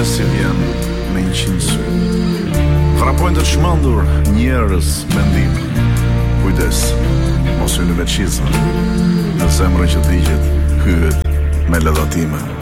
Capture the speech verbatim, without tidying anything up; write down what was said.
si vjen me një qind sy. Frapojnë të çmendur njerëz mendim. Kujdes, mos hyni me çizme. Në zemrën që digjet hyet me lëdhatime.